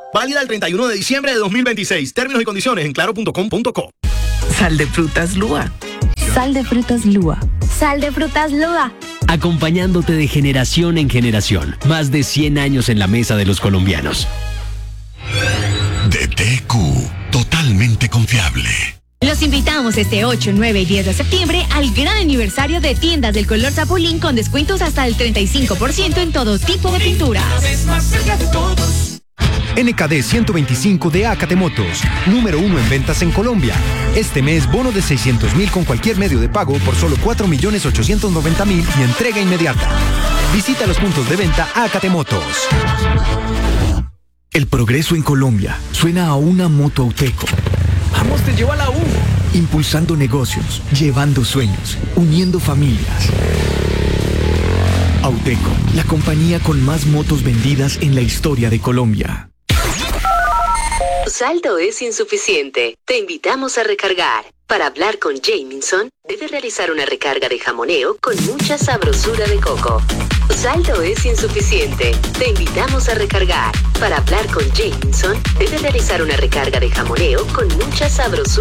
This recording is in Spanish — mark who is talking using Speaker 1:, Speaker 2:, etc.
Speaker 1: Válida el 31 de diciembre de 2026. Términos y condiciones en claro.com.co.
Speaker 2: Sal de frutas Lua.
Speaker 3: Sal de frutas Lua.
Speaker 4: Sal de frutas Lua.
Speaker 5: Acompañándote de generación en generación. Más de 100 años en la mesa de los colombianos.
Speaker 6: DTQ, totalmente confiable.
Speaker 7: Los invitamos este 8, 9 y 10 de septiembre al gran aniversario de Tiendas del Color Zapolín con descuentos hasta el 35% en todo tipo de pintura.
Speaker 8: NKD 125 de Acate Motos, número 1 en ventas en Colombia. Este mes, bono de 600.000 con cualquier medio de pago por solo 4.890.000 y entrega inmediata. Visita los puntos de venta Acate Motos.
Speaker 9: El progreso en Colombia suena a una moto Auteco.
Speaker 2: Vamos, te llevo a la U.
Speaker 9: Impulsando negocios, llevando sueños, uniendo familias. Auteco, la compañía con más motos vendidas en la historia de Colombia.
Speaker 10: Tu saldo es insuficiente. Te invitamos a recargar. Para hablar con Jamieson, debes realizar una recarga de jamoneo con mucha sabrosura de coco. Tu saldo es insuficiente. Te invitamos a recargar. Para hablar con Jamieson, debes realizar una recarga de jamoneo con mucha sabrosura.